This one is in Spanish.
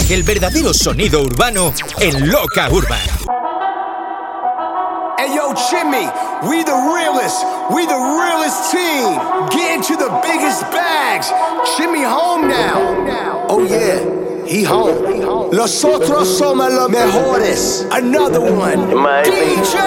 El verdadero sonido urbano en Loca Urban. Hey yo, Jimmy, we the realest team. Get into the biggest bags. Jimmy home now. Oh yeah, he home. Nosotros somos los mejores. Another one. DJ